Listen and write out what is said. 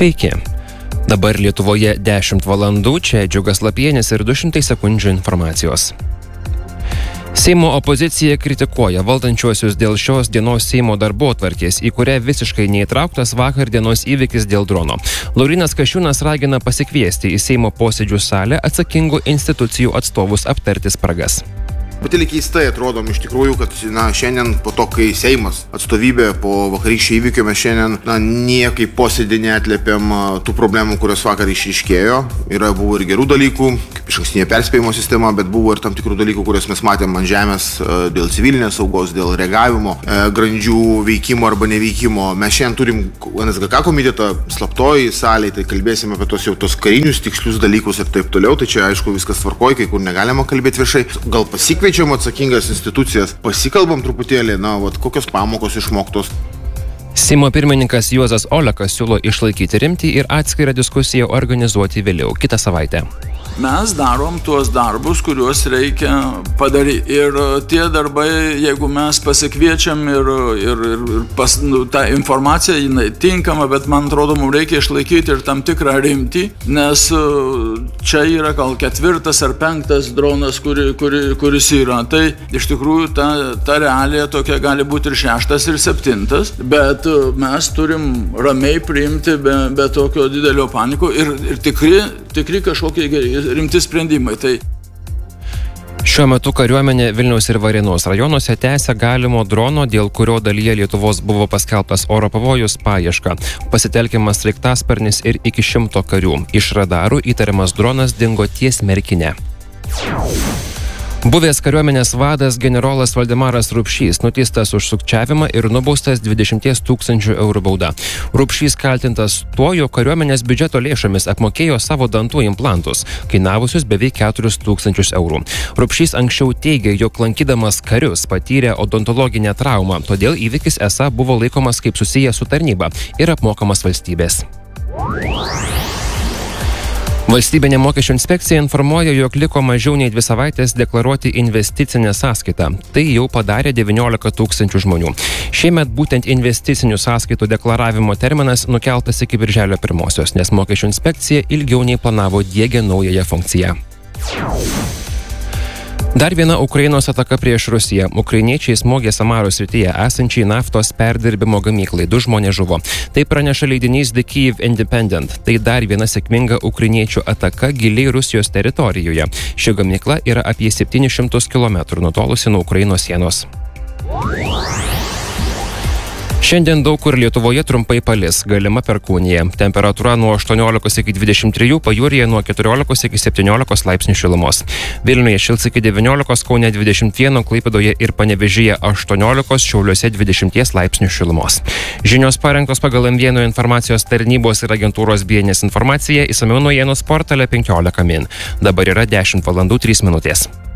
Sveiki. Dabar Lietuvoje 10 valandų, čia Džiugas Lapienis ir 200 sekundžių informacijos. Seimo opozicija kritikuoja valdančiuosius dėl šios dienos Seimo darbotvarkės, į kurią visiškai neįtrauktas vakar dienos įvykis dėl drono. Laurynas Kasčiūnas ragina pasikviesti į Seimo posėdžių salę atsakingų institucijų atstovus aptarti spragas. Truputėlį keistai atrodom iš tikrųjų, kad šiandien po to, kai Seimas atstovybė po vakarykščio įvykio, mes šiandien niekaip posėdį neatliepiam tų problemų, kurios vakar išryškėjo. Buvo ir gerų dalykų, kaip išankstinė perspėjimo sistema, bet buvo ir tam tikrų dalykų, kuriuos mes matėm ant žemės dėl civilinės saugos, dėl reagavimo, grandžių veikimo arba neveikimo. Mes šiandien turim NSGK komitetą slaptoj salėje, tai kalbėsime apie tos karinius tikslius dalykus ir taip toliau. Tai čia aišku viskas tvarkoj, kai kur negalima kalbėti viešai. Gal pasikviečiam atsakingas institucijas, pasikalbam truputėlį, kokios pamokos išmoktos. Seimo pirmininkas Juozas Olekas siūlo išlaikyti rimtį ir atskirą diskusiją organizuoti vėliau, kitą savaitę. Mes darom tuos darbus, kuriuos reikia padaryti. Ir tie darbai, jeigu mes pasikviečiam ta informacija, jinai tinkama, bet man atrodo, mums reikia išlaikyti ir tam tikrą rimtį, nes čia yra gal 4. ar 5. dronas, kuris yra. Tai iš tikrųjų ta realija tokia gali būti ir 6. ir 7. Bet mes turim ramiai priimti be tokio didelio paniko ir tikri kažkokie rimti sprendimai. Šiuo metu kariuomenė Vilniaus ir Varėnos rajonuose tęsia galimo drono, dėl kurio dalyje Lietuvos buvo paskelbtas oro pavojus, paiešką. Pasitelkiamas sraigtasparnis ir iki 100 karių. Iš radarų įtariamas dronas dingo ties Merkine. Buvęs kariuomenės vadas generolas Valdemaras Rupšys nuteistas už sukčiavimą ir nubaustas 20 000 eurų bauda. Rupšys kaltintas tuo, jog kariuomenės biudžeto lėšomis apmokėjo savo dantų implantus, kainavusius beveik 4 000 eurų. Rupšys anksčiau teigė, jog lankydamas karius patyrė odontologinę traumą, todėl įvykis esą buvo laikomas kaip susijęs su tarnyba ir apmokamas valstybės. Valstybinė mokesčių inspekcija informuoja, jog liko mažiau nei 2 savaitės deklaruoti investicinę sąskaitą. Tai jau padarė 19 000 žmonių. Šiemet būtent investicinių sąskaitų deklaravimo terminas nukeltas iki birželio 1, nes mokesčių inspekcija ilgiau nei planavo diegia naująją funkciją. Dar viena Ukrainos ataka prieš Rusiją. Ukrainiečiai smogė Samaros srityje esančiai naftos perdirbimo gamyklai. 2 žmonės žuvo. Tai praneša leidinys The Kyiv Independent. Tai dar viena sėkminga ukrainiečių ataka giliai Rusijos teritorijoje. Ši gamykla yra apie 700 km nutolusi nuo Ukrainos sienos. Šiandien daug kur Lietuvoje trumpai palis, galima perkūnija. Temperatūra nuo 18 iki 23, pajūryje nuo 14 iki 17 laipsnių šilumos. Vilniuje šils iki 19, Kaune 21, Klaipėdoje ir Panevėžyje 18, Šiauliuose 20 laipsnių šilumos. Žinios parengtos pagal M1 informacijos tarnybos ir agentūros BNS informaciją, išsamiau naujienų portale 15 min. Dabar yra 10 valandų 3 minutės.